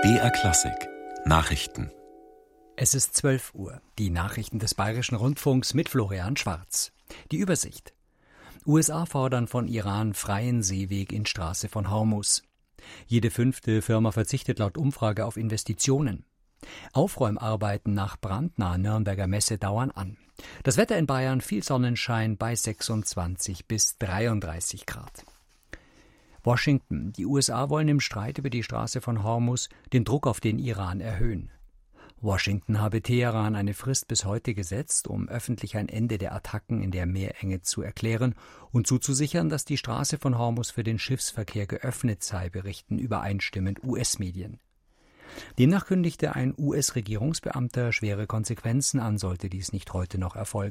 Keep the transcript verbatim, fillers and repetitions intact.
B R Klassik Nachrichten. Es ist zwölf Uhr. Die Nachrichten des Bayerischen Rundfunks mit Florian Schwarz. Die Übersicht. U S A fordern von Iran freien Seeweg in Straße von Hormuz. Jede fünfte Firma verzichtet laut Umfrage auf Investitionen. Aufräumarbeiten nach brandnaher Nürnberger Messe dauern an. Das Wetter in Bayern: viel Sonnenschein bei sechsundzwanzig bis dreiunddreißig Grad. Washington. Die U S A wollen im Streit über die Straße von Hormuz den Druck auf den Iran erhöhen. Washington habe Teheran eine Frist bis heute gesetzt, um öffentlich ein Ende der Attacken in der Meerenge zu erklären und zuzusichern, dass die Straße von Hormuz für den Schiffsverkehr geöffnet sei, berichten übereinstimmend U S-Medien. Demnach kündigte ein U S-Regierungsbeamter schwere Konsequenzen an, sollte dies nicht heute noch erfolgen.